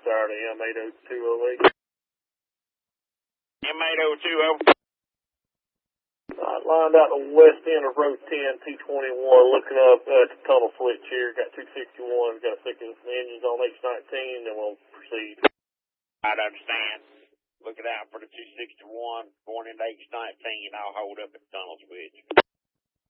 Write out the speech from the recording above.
Saturday, M80208. M80208. Lined out the west end of road 10, 221, looking up at the tunnel switch here. Got 261, got to fix the engines on H19, then we'll proceed. I understand. Looking out for the 261 going into H19. I'll hold up at the tunnel switch.